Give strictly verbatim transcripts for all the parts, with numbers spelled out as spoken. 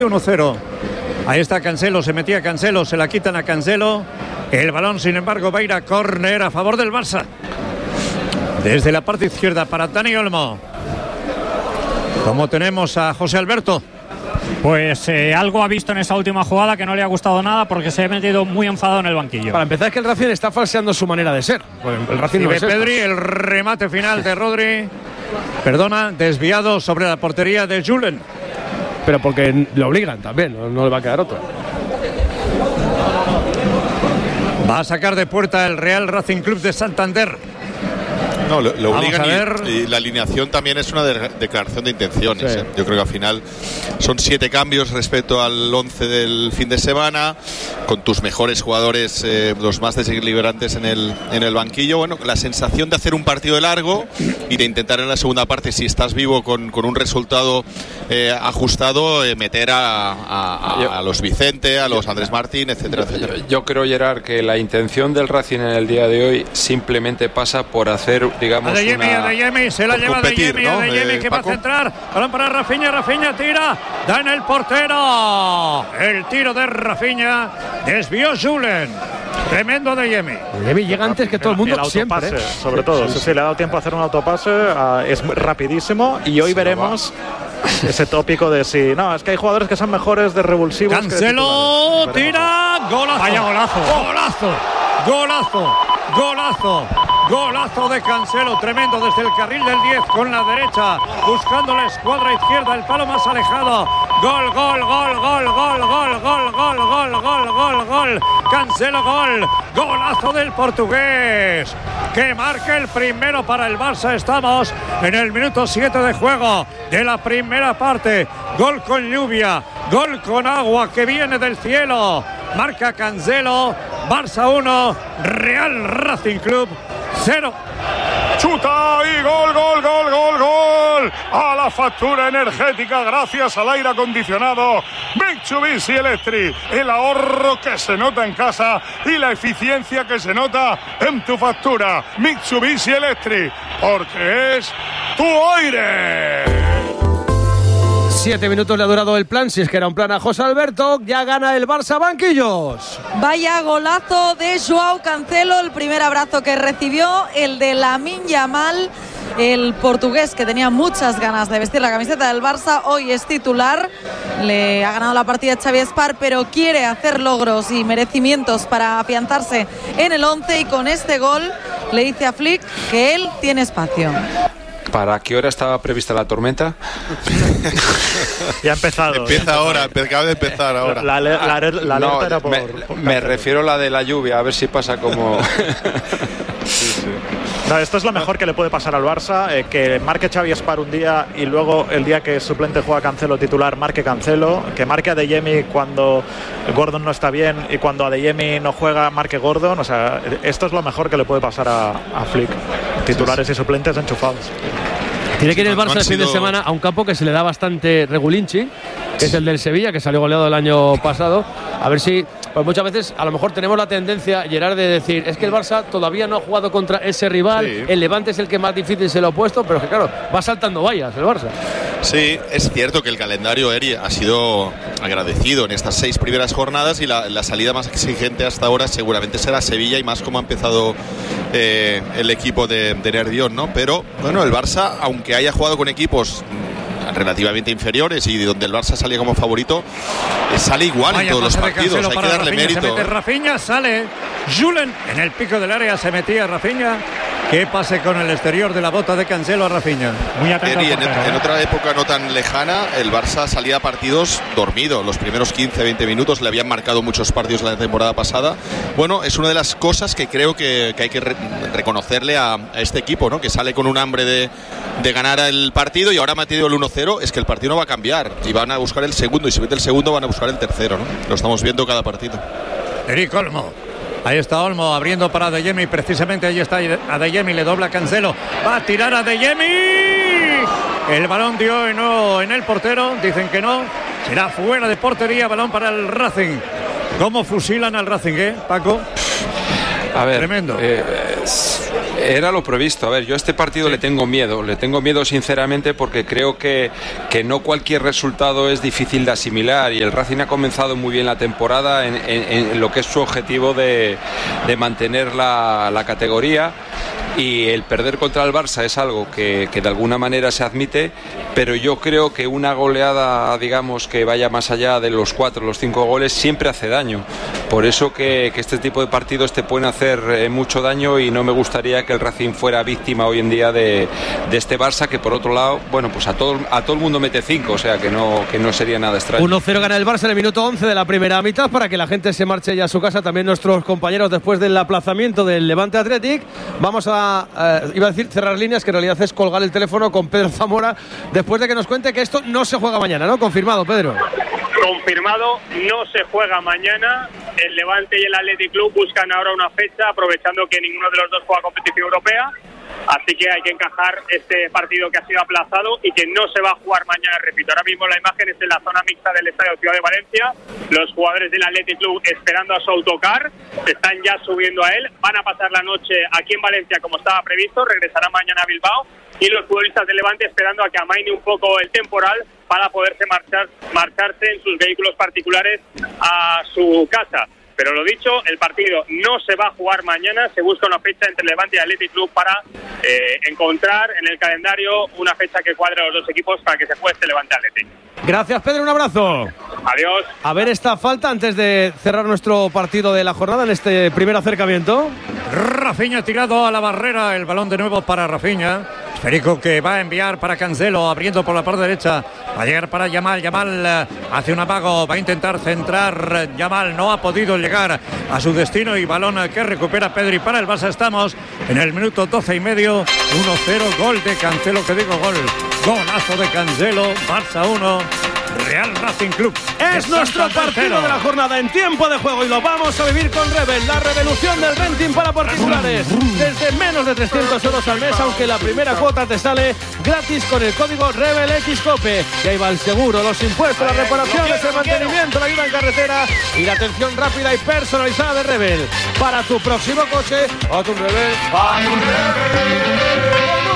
uno cero. Ahí está Cancelo, se metía Cancelo, se la quitan a Cancelo. El balón, sin embargo, va a ir a córner a favor del Barça. Desde la parte izquierda para Dani Olmo. ¿Cómo tenemos a José Alberto? Pues eh, algo ha visto en esa última jugada que no le ha gustado nada porque se ha metido muy enfadado en el banquillo. Para empezar, es que el Racing está falseando su manera de ser. El Racing y no ve es Pedri, el remate final de Rodri. Perdona, desviado sobre la portería de Julen. Pero porque le obligan también, no, no le va a quedar otro. Va a sacar de puerta el Real Racing Club de Santander. No, lo, lo obligan y, y la alineación también es una de, declaración de intenciones. Sí. ¿eh? Yo creo que al final son siete cambios respecto al once del fin de semana, con tus mejores jugadores, eh, los más desequilibrantes en el, en el banquillo. Bueno, la sensación de hacer un partido largo y de intentar en la segunda parte, si estás vivo con, con un resultado eh, ajustado, eh, meter a, a, a, a los Vicente, a los Andrés Martín, etcétera, etcétera. Yo, yo creo, Gerard, que la intención del Racing en el día de hoy simplemente pasa por hacer, digamos, Adeyemi, una... Adeyemi, se la lleva Adeyemi, ¿no? Adeyemi, eh, que Paco. va a centrar, balón para Rafinha, Rafinha tira, da en el portero, el tiro de Rafinha, desvió Julen, tremendo Adeyemi. Adeyemi llega antes que todo el mundo, el autopase, siempre, ¿eh? sobre todo, sí, sí, sí, le ha dado tiempo a hacer un autopase, uh, es rapidísimo y hoy sí, veremos ese tópico de si, no, es que hay jugadores que son mejores de revulsivos. Cancelo, que de tira, golazo, vaya golazo, golazo, golazo, golazo. Golazo de Cancelo, tremendo desde el carril del diez con la derecha, buscando la escuadra izquierda, el palo más alejado. Gol, gol, gol, gol, gol, gol, gol, gol, gol, gol, gol, gol. Cancelo, gol. Golazo del portugués, que marca el primero para el Barça. Estamos en el minuto siete de juego de la primera parte. Gol con lluvia, gol con agua que viene del cielo. Marca Cancelo, Barça uno, Real Racing Club cero. Chuta y gol, gol, gol, gol, gol. A la factura energética gracias al aire acondicionado Mitsubishi Electric. El ahorro que se nota en casa y la eficiencia que se nota en tu factura. Mitsubishi Electric, porque es tu aire. Siete minutos le ha durado el plan, si es que era un plan a José Alberto. Ya gana el Barça banquillos. Vaya golazo de Joao Cancelo, el primer abrazo que recibió, el de Lamine Yamal, el portugués que tenía muchas ganas de vestir la camiseta del Barça. Hoy es titular, le ha ganado la partida Xavi Espar, pero quiere hacer logros y merecimientos para afianzarse en el once, y con este gol le dice a Flick que él tiene espacio. ¿Para qué hora estaba prevista la tormenta? Ya ha empezado. Empieza ahora, acaba de empezar ahora. La, la, la, la, la alerta no, era por, me, por me refiero a la de la lluvia, a ver si pasa como... Sí, sí. No, esto es lo mejor que le puede pasar al Barça, eh, que marque Xavi Espar un día y luego el día que suplente juega Cancelo titular marque Cancelo, que marque Adeyemi cuando Gordon no está bien y cuando Adeyemi no juega marque Gordon. O sea, esto es lo mejor que le puede pasar a, a Flick, titulares sí, sí. y suplentes enchufados. Tiene que ir el no, Barça no el fin sido... de semana a un campo que se le da bastante regulinchi, que es el del Sevilla, que salió goleado el año pasado. A ver si, pues muchas veces a lo mejor tenemos la tendencia, Gerard, de decir, es que el Barça todavía no ha jugado contra ese rival, sí. El Levante es el que más difícil se lo ha puesto, pero que claro, va saltando vallas el Barça. Sí, es cierto que el calendario, Eri, ha sido agradecido en estas seis primeras jornadas, y la, la salida más exigente hasta ahora seguramente será Sevilla, y más como ha empezado eh, el equipo de, de Nervión, ¿no? Pero bueno, el Barça, aunque haya jugado con equipos relativamente inferiores y donde el Barça salía como favorito, sale igual Vaya, en todos los partidos, hay que darle Rafinha, mérito. Se mete Rafinha, sale Julen en el pico del área, se metía Rafinha. ¿Qué pase con el exterior de la bota de Cancelo a Rafinha? Muy atento. En, en, en otra época no tan lejana, el Barça salía a partidos dormido. Los primeros quince veinte minutos le habían marcado muchos partidos la temporada pasada. Bueno, es una de las cosas que creo que, que hay que re, reconocerle a, a este equipo, ¿no? Que sale con un hambre de, de ganar el partido, y ahora ha metido el uno cero. Es que el partido no va a cambiar y van a buscar el segundo, y si mete el segundo van a buscar el tercero, ¿no? Lo estamos viendo cada partido. Eric Olmo. Ahí está Olmo abriendo para Adeyemi, precisamente ahí está Adeyemi, le dobla Cancelo, va a tirar Adeyemi, el balón dio y no en el portero, dicen que no, será fuera de portería, balón para el Racing. ¿Cómo fusilan al Racing, eh, Paco? A ver, tremendo. Eh, Era lo previsto. A ver, yo a este partido sí. le tengo miedo. Le tengo miedo sinceramente porque creo que, que no cualquier resultado es difícil de asimilar y el Racing ha comenzado muy bien la temporada en, en, en lo que es su objetivo de, de mantener la, la categoría. Y el perder contra el Barça es algo que, que de alguna manera se admite, pero yo creo que una goleada, digamos, que vaya más allá de los cuatro, los cinco goles, siempre hace daño. Por eso que, que este tipo de partidos te pueden hacer eh, mucho daño y no me gustaría que el Racing fuera víctima hoy en día de, de este Barça, que por otro lado, bueno, pues a todo, a todo el mundo mete cinco, o sea que no, que no sería nada extraño. uno cero gana el Barça en el minuto once de la primera mitad para que la gente se marche ya a su casa, también nuestros compañeros después del aplazamiento del Levante Athletic. Vamos a Uh, iba a decir cerrar líneas, que en realidad es colgar el teléfono con Pedro Zamora, después de que nos cuente que esto no se juega mañana, ¿no? Confirmado, Pedro. Confirmado, no se juega mañana. El Levante y el Athletic Club buscan ahora una fecha, aprovechando que ninguno de los dos juega competición europea. Así que hay que encajar este partido que ha sido aplazado y que no se va a jugar mañana, repito. Ahora mismo la imagen es en la zona mixta del Estadio Ciudad de Valencia. Los jugadores del Athletic Club esperando a su autocar, se están ya subiendo a él. Van a pasar la noche aquí en Valencia como estaba previsto, regresarán mañana a Bilbao. Y los futbolistas de Levante esperando a que amaine un poco el temporal para poderse marchar, marcharse en sus vehículos particulares a su casa. Pero lo dicho, el partido no se va a jugar mañana, se busca una fecha entre Levante y Athletic Club para eh, encontrar en el calendario una fecha que cuadre a los dos equipos para que se juegue este Levante Athletic. Gracias, Pedro, un abrazo. Adiós. A ver esta falta antes de cerrar nuestro partido de la jornada en este primer acercamiento. Rafinha tirado a la barrera, el balón de nuevo para Rafinha. Esférico que va a enviar para Cancelo, abriendo por la parte derecha. Va a llegar para Yamal. Yamal eh, hace un amago, va a intentar centrar. Yamal no ha podido llegar a su destino y balón que recupera Pedri para el Barça. Estamos en el minuto doce y medio. uno cero, gol de Cancelo, que digo gol. Golazo de Cancelo, Barça uno. Real Racing Club. Es nuestro partido de la jornada en tiempo de juego y lo vamos a vivir con Rebel, la revolución del renting para particulares. Desde menos de trescientos euros al mes, aunque la primera cuota te sale gratis con el código RebelXCOPE. Y ahí va el seguro, los impuestos, las reparaciones, el mantenimiento, la ayuda en carretera y la atención rápida y personalizada de Rebel. Para tu próximo coche, a tu Rebel. A tu Rebel.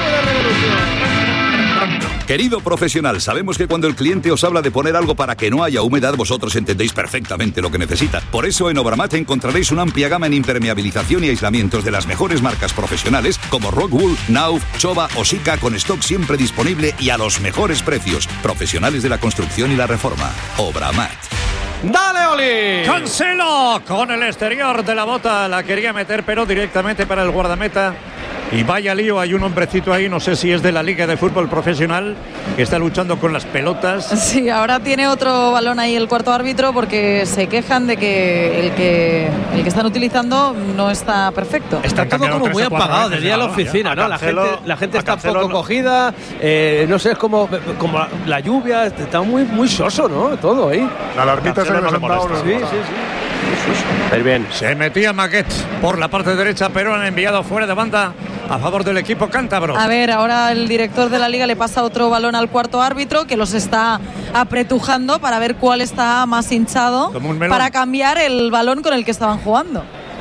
Querido profesional, sabemos que cuando el cliente os habla de poner algo para que no haya humedad, vosotros entendéis perfectamente lo que necesita. Por eso en Obramat encontraréis una amplia gama en impermeabilización y aislamientos de las mejores marcas profesionales como Rockwool, Nauf, Chova o Sika, con stock siempre disponible y a los mejores precios. Profesionales de la construcción y la reforma. Obramat. ¡Dale, Oli! Cancelo con el exterior de la bota. La quería meter, pero directamente para el guardameta. Y vaya lío, hay un hombrecito ahí, no sé si es de la Liga de Fútbol Profesional, que está luchando con las pelotas. Sí, ahora tiene otro balón ahí el cuarto árbitro porque se quejan de que el que el que están utilizando no está perfecto. Está todo como muy apagado de día en la oficina, ¿no? La gente, la gente está poco cogida, eh, no sé, es como, como la, la lluvia, está muy, muy soso, ¿no? Todo ahí. La alarmita se le molesta. Sí, sí, sí. Pero bien. Se metía Maguet por la parte derecha, pero han enviado fuera de banda a favor del equipo cántabro. A ver, ahora el director de la Liga le pasa otro balón al cuarto árbitro, que los está apretujando para ver cuál está más hinchado, para cambiar el balón con el que estaban jugando.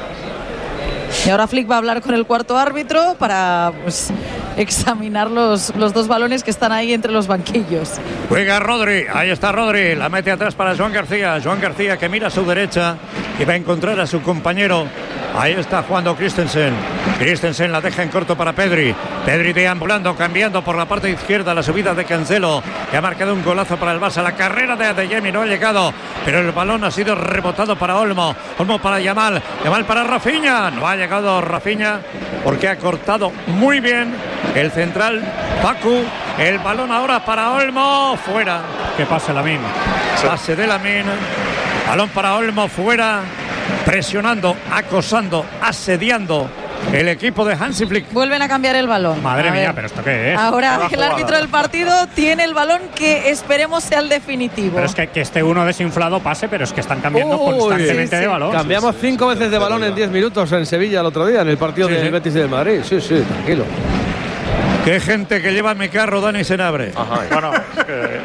Y ahora Flick va a hablar con el cuarto árbitro para pues, examinar los, los dos balones que están ahí entre los banquillos. Juega Rodri, ahí está Rodri, la mete atrás para Joan García. Joan García que mira a su derecha y va a encontrar a su compañero. Ahí está jugando Christensen. Christensen la deja en corto para Pedri. Pedri deambulando, cambiando por la parte izquierda la subida de Cancelo, que ha marcado un golazo para el Barça. La carrera de Adeyemi no ha llegado, pero el balón ha sido rebotado para Olmo. Olmo para Yamal. Yamal para Rafinha. No ha llegado Rafinha porque ha cortado muy bien el central Facu. El balón ahora para Olmo. Fuera. Que pase Lamine. Pase de Lamine. Balón para Olmo fuera. Presionando, acosando, asediando el equipo de Hansi Flick. Vuelven a cambiar el balón. Madre mía, pero ¿esto qué es? Ahora el árbitro del partido tiene el balón que esperemos sea el definitivo. Pero es que, que este uno desinflado pase, pero es que están cambiando Uy, constantemente sí, sí. de balón. Cambiamos cinco veces de balón en diez minutos en Sevilla el otro día, en el partido sí, del sí. Betis y del Madrid. Sí, sí, tranquilo. Qué gente que lleva mi carro, Dani Senabre. Ajá. Bueno, es que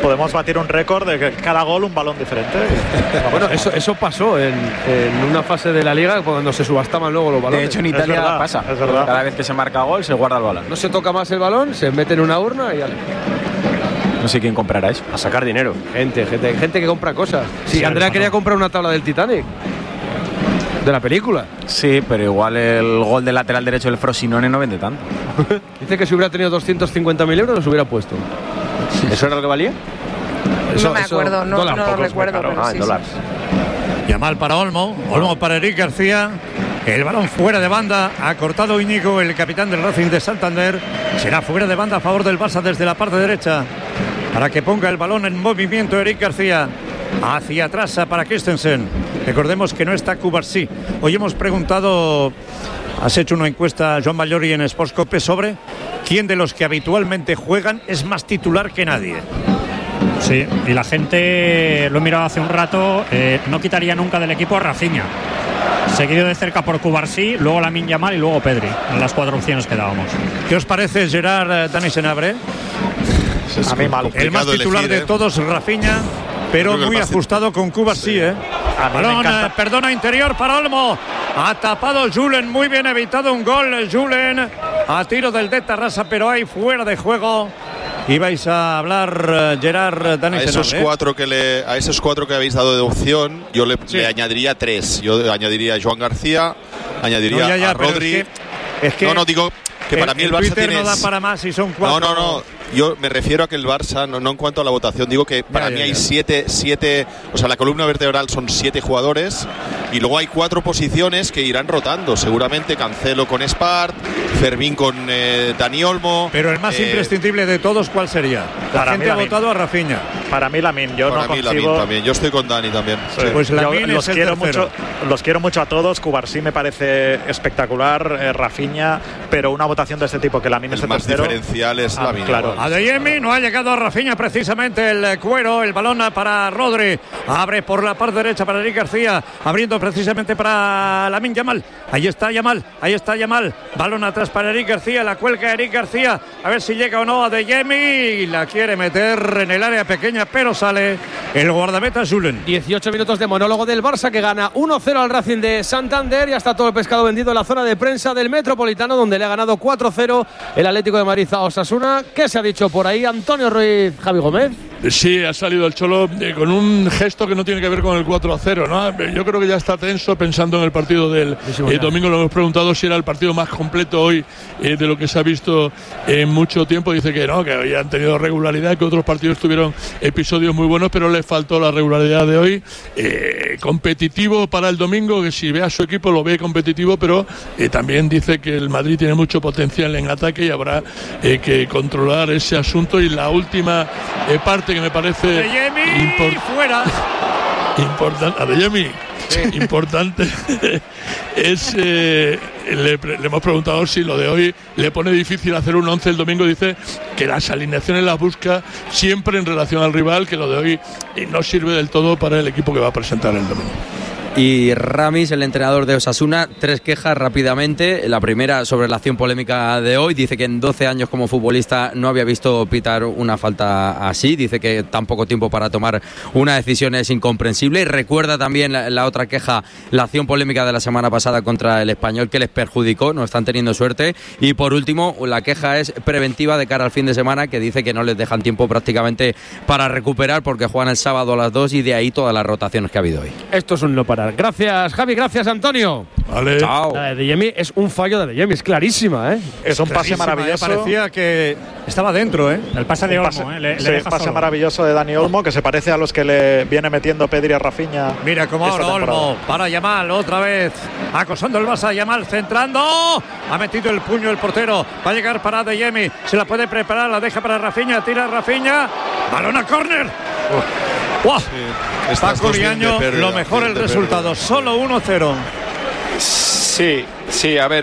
podemos batir un récord de que cada gol un balón diferente. Bueno, eso, eso pasó en, en una fase de la liga cuando se subastaban luego los balones. De hecho, en Italia verdad, pasa. es verdad. Cada vez que se marca gol, se guarda el balón. No se toca más el balón, se mete en una urna y ya. No sé quién comprará eso. A sacar dinero. Gente, gente, gente que compra cosas. Sí, sí, Andrea quería comprar una tabla del Titanic. De la película. Sí, pero igual el gol del lateral derecho del Frosinone no vende tanto. Dice que si hubiera tenido doscientos cincuenta mil euros los hubiera puesto. ¿Eso era lo que valía? Eso, no me acuerdo, no, no lo recuerdo. Pero ah, sí, en dólares. Sí. Yamal para Olmo, Olmo para Eric García. El balón fuera de banda, ha cortado Íñigo, el capitán del Racing de Santander. Será fuera de banda a favor del Barça desde la parte derecha, para que ponga el balón en movimiento Eric García. Hacia atrás para Christensen. Recordemos que no está Cubarsí. Hoy hemos preguntado, has hecho una encuesta, Joan Mallori, en Sportscope sobre quién de los que habitualmente juegan es más titular que nadie. Sí, y la gente, lo he mirado hace un rato, eh, no quitaría nunca del equipo a Rafinha. Seguido de cerca por Cubarsí, luego Lamine Yamal y luego Pedri, en las cuatro opciones que dábamos. ¿Qué os parece, Gerard, Dani Senabre? A mí mal. El más titular elegir, ¿eh? de todos, Rafinha, pero muy ajustado con Cubarsí, sí. ¿eh? Balón, eh, perdona, interior para Olmo. Ha tapado Julen, muy bien evitado un gol Julen. A tiro del de Tarrasa, pero hay fuera de juego. Ibais a hablar, Gerard, Dani a esos Senabre, cuatro que le, a esos cuatro que habéis dado de opción, yo le, sí. le añadiría tres. Yo añadiría a Joan García, añadiría no, ya, ya, a Rodri. Es que, es que no, no digo que para mí el, el Barça Twitter tiene no da para más y son cuatro. No, no, no. Yo me refiero a que el Barça, no, no en cuanto a la votación, digo que para ya, mí ya, hay ya. siete, siete, o sea, la columna vertebral son siete jugadores y luego hay cuatro posiciones que irán rotando. Seguramente Cancelo con Espart, Fermín con eh, Dani Olmo. Pero el más eh, imprescindible de todos, ¿cuál sería? La para gente ha votado a Rafinha. Para mí Lamine, yo para no mí concibo... Lamine también, yo estoy con Dani también. Sí. Pues Lamine los es quiero el mucho, los quiero mucho a todos. Cubarsí me parece espectacular, eh, Rafinha, pero una votación de este tipo que Lamine el es el más tercero. diferencial es ah, Lamine. Claro. Adeyemi no ha llegado a Rafinha precisamente el cuero, el balón para Rodri, abre por la parte derecha para Eric García, abriendo precisamente para Lamine Yamal, ahí está Yamal, ahí está Yamal, balón atrás para Eric García, la cuelga Eric García, a ver si llega o no a Adeyemi, la quiere meter en el área pequeña, pero sale el guardameta Julen. dieciocho minutos de monólogo del Barça que gana uno cero al Racing de Santander, ya está todo el pescado vendido en la zona de prensa del Metropolitano, donde le ha ganado cuatro cero el Atlético de Madrid a Osasuna. ¿Qué se ha dicho por ahí, Antonio Ruiz, Javi Gómez? Sí, ha salido el Cholo eh, con un gesto que no tiene que ver con el cuatro a cero, ¿no? Yo creo que ya está tenso pensando en el partido del eh, domingo. Lo hemos preguntado si era el partido más completo hoy eh, de lo que se ha visto en mucho tiempo. Dice que no, que hoy han tenido regularidad, que otros partidos tuvieron episodios muy buenos, pero le faltó la regularidad de hoy. Eh, competitivo para el domingo, que si ve a su equipo lo ve competitivo, pero eh, también dice que el Madrid tiene mucho potencial en ataque y habrá eh, que controlar ese asunto. Y la última eh, parte que me parece impor- fuera importante, Adeyemi, sí. importante es eh, le, le hemos preguntado si lo de hoy le pone difícil hacer un once el domingo. Dice que las alineaciones las busca siempre en relación al rival, que lo de hoy no sirve del todo para el equipo que va a presentar el domingo. Y Ramis, el entrenador de Osasuna, tres quejas rápidamente. La primera sobre la acción polémica de hoy. Dice que en doce años como futbolista no había visto pitar una falta así. Dice que tan poco tiempo para tomar una decisión es incomprensible. Y recuerda también la, la otra queja, la acción polémica de la semana pasada contra el Español, que les perjudicó, no están teniendo suerte. Y por último, la queja es preventiva de cara al fin de semana, que dice que no les dejan tiempo prácticamente para recuperar porque juegan el sábado a las dos y de ahí todas las rotaciones que ha habido hoy. Esto es un no parar. Gracias, Javi, gracias, Antonio. Vale. Chao. La de Adeyemi es un fallo de Adeyemi, es clarísima, ¿eh? Es un pase maravilloso. Eh, parecía que estaba dentro, ¿eh? El pase de Olmo, pase, ¿eh? Le, sí, le deja pase solo. maravilloso de Dani Olmo, que se parece a los que le viene metiendo Pedri a Rafinha. Mira cómo ahora Olmo para Yamal otra vez, acosando el Barça, Yamal centrando, ha metido el puño el portero, va a llegar para Adeyemi, se la puede preparar, la deja para Rafinha, tira Rafinha, balón a córner. ¡Wow! Sí, Paco Liaño, lo mejor el resultado, solo uno cero. Sí, sí, a ver,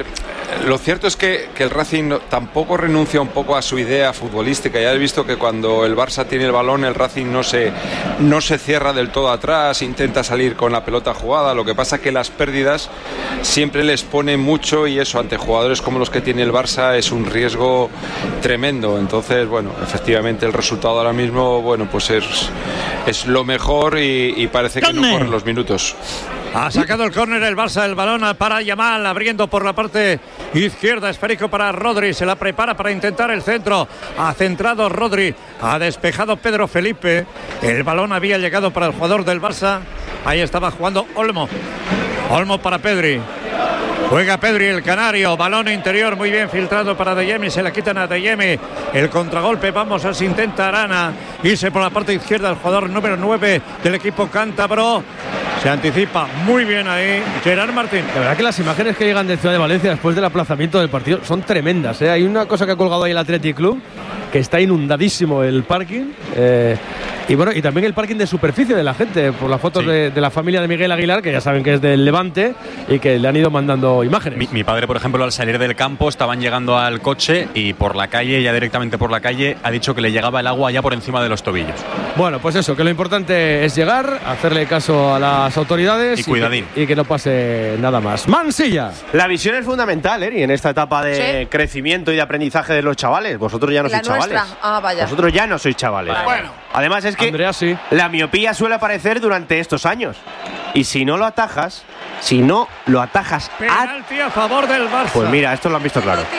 lo cierto es que, que el Racing no, tampoco renuncia un poco a su idea futbolística. Ya he visto que cuando el Barça tiene el balón, el Racing no se, no se cierra del todo atrás, intenta salir con la pelota jugada. Lo que pasa es que las pérdidas siempre les ponen mucho, y eso ante jugadores como los que tiene el Barça es un riesgo tremendo. Entonces, bueno, efectivamente el resultado ahora mismo, bueno, pues es, es lo mejor, y, y parece que no corren los minutos. Ha sacado el córner el Barça, el balón para Yamal, abriendo por la parte izquierda, esférico para Rodri, se la prepara para intentar el centro, ha centrado Rodri, ha despejado Pedro Felipe, el balón había llegado para el jugador del Barça, ahí estaba jugando Olmo, Olmo para Pedri. Juega Pedri, el canario, balón interior muy bien filtrado para Adeyemi, se la quitan a Adeyemi, el contragolpe, vamos a si intenta Arana, irse por la parte izquierda el jugador número nueve del equipo cántabro, se anticipa muy bien ahí Gerard Martín. La verdad que las imágenes que llegan de Ciudad de Valencia después del aplazamiento del partido son tremendas, ¿eh? Hay una cosa que ha colgado ahí el Athletic Club, que está inundadísimo el parking, eh, y bueno, y también el parking de superficie de la gente, por las fotos sí. de, de la familia de Miguel Aguilar, que ya saben que es del Levante y que le han ido mandando imágenes. Mi, mi padre, por ejemplo, al salir del campo estaban llegando al coche y por la calle, ya directamente por la calle, ha dicho que le llegaba el agua ya por encima de los tobillos. Bueno, pues eso, que lo importante es llegar, hacerle caso a las autoridades y, cuidadín. y, que, y que no pase nada más. Mansilla. La visión es fundamental, Eri, en esta etapa de ¿Sí? crecimiento y de aprendizaje de los chavales. Vosotros ya no sois chavales. Ah, vaya. Vosotros ya no sois chavales. Vale. Bueno, además es que Andrea, sí. la miopía suele aparecer durante estos años. Y si no lo atajas, si no lo atajas penalti a, a favor del Barça. Pues mira, esto lo han visto claro.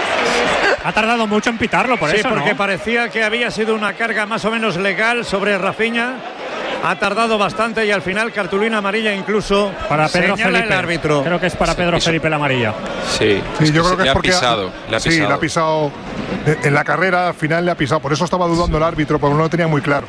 Ha tardado mucho en pitarlo, por sí, eso, porque ¿no? parecía que había sido una carga más o menos legal sobre Rafinha. Ha tardado bastante y al final cartulina amarilla incluso para Pedro señala Felipe. el árbitro. Creo que es para sí, Pedro piso. Felipe la amarilla. Sí, sí es yo que creo que le es ha porque pisado, ha, le ha sí, pisado. le ha pisado en la carrera, al final le ha pisado. Por eso estaba dudando el árbitro, porque no lo tenía muy claro.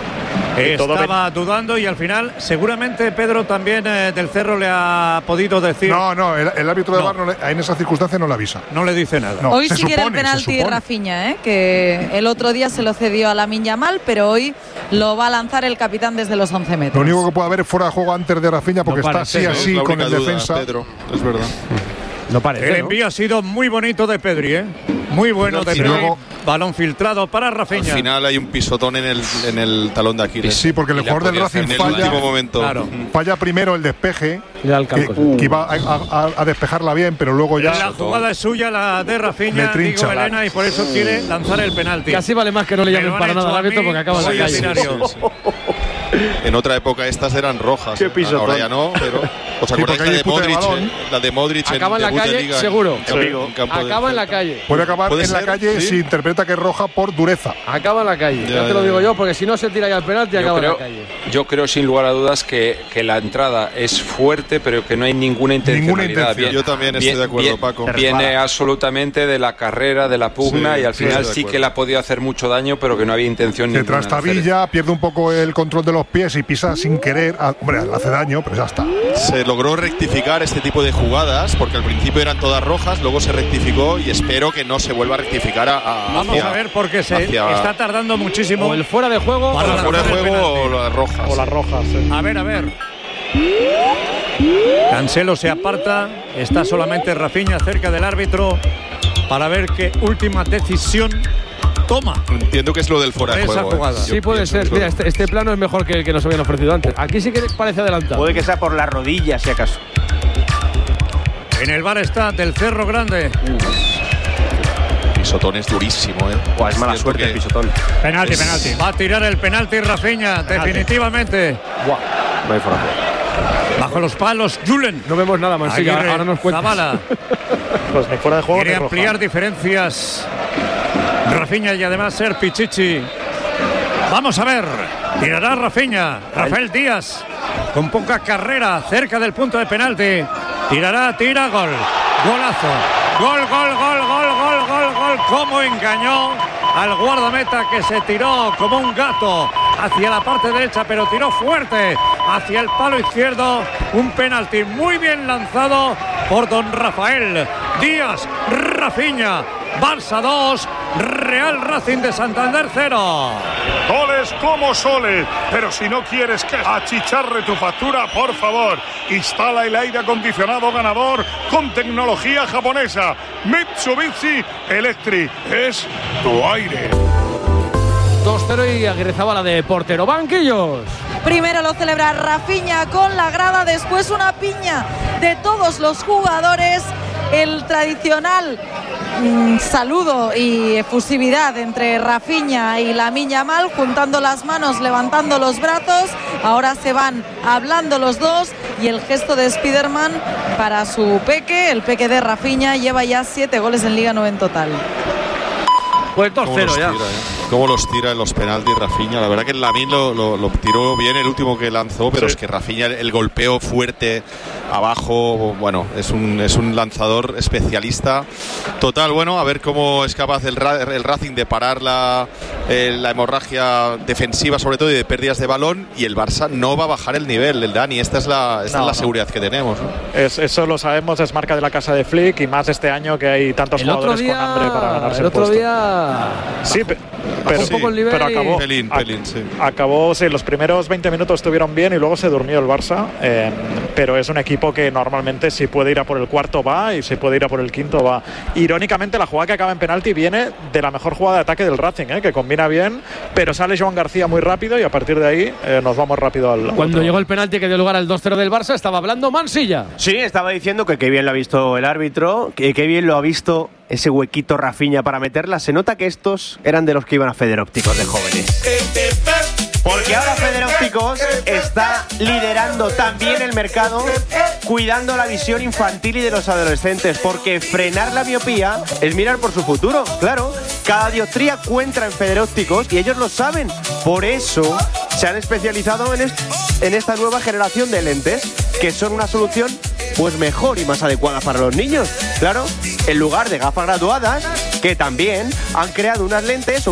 Estaba dudando y al final seguramente Pedro también eh, del Cerro le ha podido decir. No, no, el, el árbitro de no. V A R no le, en esas circunstancias no le avisa. No le dice nada. No, hoy se sí quiere el supone, penalti Rafinha, ¿eh? Que el otro día se lo cedió a Lamine Yamal, pero hoy lo va a lanzar el capitán desde los once metros. Lo único que puede haber es fuera de juego antes de Rafinha, porque no está parece, así, ¿no? así la con el duda, defensa. Pedro, es verdad. No parece, el ¿no? envío ha sido muy bonito de Pedri, ¿eh? Muy bueno de Y Pedri. luego- Balón filtrado para Rafinha. Al final hay un pisotón en el, en el talón de Aquiles. Sí, porque el Y la jugador del podía Racing hacer en falla. el último momento. Claro. Falla primero el despeje, Le da el que, campo, sí. que iba a, a- a despejarla bien, pero luego ya. La jugada es suya, la de Le Rafinha, trincha digo la- Elena, y por eso quiere lanzar el penalti. Casi vale más que no le Me llamen lo han para nada hecho al a árbitro mí, porque acaba en voy la a calle. tirar yo. En otra época estas eran rojas. Qué ¿eh? pisotón. Ahora ya no, pero. ¿Os Sí, acordáis porque la hay de disputa de Modric? balón. eh? La de Modric Acaba en la debut de calle, Liga, en- seguro. en campo- en campo de Acaba en la Celta. calle. Puede acabar ¿Puede en la ser? calle Sí. si interpreta que es roja por dureza. Acaba en la calle. Ya, Ya, te ya, lo digo ya. yo, porque si no se tira ya el penalti, Yo acaba creo, en la calle. yo creo sin lugar a dudas que, que la entrada es fuerte, pero que no hay ninguna intencionalidad. intención. Yo también estoy de acuerdo, bien- Paco. Viene absolutamente de la carrera, de la pugna, Sí, y al sí, final estoy de sí acuerdo. que le ha podido hacer mucho daño, pero que no había intención Que ninguna. de hacer trastabilla, pierde un poco el control de los pies y pisa sin querer. Ah, hombre, le hace daño, pero ya está. Se logró rectificar este tipo de jugadas porque al principio eran todas rojas, luego se rectificó y espero que no se vuelva a rectificar a, a- Vamos hacia- a ver porque se hacia- está tardando muchísimo. O el fuera de juego Para o o la fuera de lanzar el juego penalti. o las rojas. O las rojas. sí. A ver, a ver. Cancelo se aparta. Está solamente Rafinha cerca del árbitro para ver qué última decisión toma. Entiendo que es lo del fuera de Esa juego. ¿eh? jugada. Yo Sí, puede pienso ser. que es lo- Mira, este, este plano es mejor que el que nos habían ofrecido antes. Aquí sí que parece adelantado. Puede que sea por la rodilla, si acaso. En el bar está del Cerro Grande. Pisotón es durísimo, ¿eh? Buah, es mala cierto suerte que el pisotón. Penalti, Es- penalti. Va a tirar el penalti Rafinha, definitivamente. Buah, no hay fuera de juego. Bajo los palos, Julen. No vemos nada, Mansilla. Aguirre, Ahora nos cuentas. Zavala. Pues ni fuera de juego Quiere ni roja. ampliar diferencias. Rafinha y además ser Pichichi. Vamos a ver. Tirará Rafinha. Rafael Díaz. Con poca carrera. Cerca del punto de penalti. Tirará, tira, gol. Golazo. Gol, gol, gol, gol, gol, gol, gol. Cómo engañó al guardameta que se tiró como un gato hacia la parte derecha, pero tiró fuerte hacia el palo izquierdo. Un penalti muy bien lanzado por don Rafael Díaz. Rafinha. Barça dos, Real Racing de Santander cero. Goles como soles. Pero si no quieres que achicharre tu factura, por favor, instala el aire acondicionado ganador con tecnología japonesa. Mitsubishi Electric es tu aire. dos cero y Aguirre Zabala de portero. Banquillos. Primero lo celebra Rafinha con la grada, después una piña de todos los jugadores. El tradicional mmm, saludo y efusividad entre Rafinha y Lamine Yamal, juntando las manos, levantando los brazos. Ahora se van hablando los dos y el gesto de Spiderman para su peque. El peque de Rafinha lleva ya siete goles en Liga, nueve en total. Pues dos cero ya. Tira, eh? Cómo los tira en los penaltis Rafinha. La verdad que el Lamine lo, lo, lo tiró bien el último que lanzó, pero sí. Es que Rafinha, el golpeo fuerte abajo, bueno, es un, es un lanzador especialista total. Bueno, a ver cómo es capaz el, el Racing de parar la, eh, la hemorragia defensiva, sobre todo, y de pérdidas de balón, y el Barça no va a bajar el nivel, el Dani. Esta es la, esta no, es la no. seguridad que tenemos, ¿no? Es, eso lo sabemos, es marca de la casa de Flick, y más este año que hay tantos el jugadores día, con hambre para ganarse el, el otro puesto. Día sí, pe, pero, un poco el nivel pero acabó, y... pelín, pelín, sí. acabó, sí, los primeros veinte minutos estuvieron bien y luego se durmió el Barça, eh, pero es un equipo que normalmente si puede ir a por el cuarto va y si puede ir a por el quinto va. Irónicamente, la jugada que acaba en penalti viene de la mejor jugada de ataque del Racing, eh, que combina bien, pero sale Joan García muy rápido y a partir de ahí eh, nos vamos rápido al... Cuando otro. llegó el penalti que dio lugar al dos cero del Barça, estaba hablando Mansilla. Sí, estaba diciendo que qué bien lo ha visto el árbitro, que qué bien lo ha visto ese huequito Rafinha para meterla. Se nota que estos eran de los que iban a Federópticos de jóvenes. Porque ahora Federópticos está liderando también el mercado, cuidando la visión infantil y de los adolescentes, porque frenar la miopía es mirar por su futuro. Claro, cada dioptría cuenta en Federópticos y ellos lo saben. Por eso se han especializado en, est en esta nueva generación de lentes, que son una solución pues mejor y más adecuada para los niños. Claro, en lugar de gafas graduadas, que también han creado unas lentes